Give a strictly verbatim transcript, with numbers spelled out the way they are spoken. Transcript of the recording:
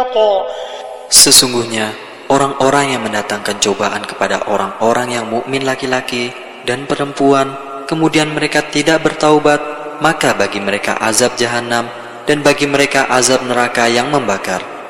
وفاق. Sesungguhnya orang-orang yang mendatangkan cobaan kepada orang-orang yang mukmin laki-laki dan perempuan, kemudian mereka tidak bertaubat, maka bagi mereka azab jahanam dan bagi mereka azab neraka yang membakar.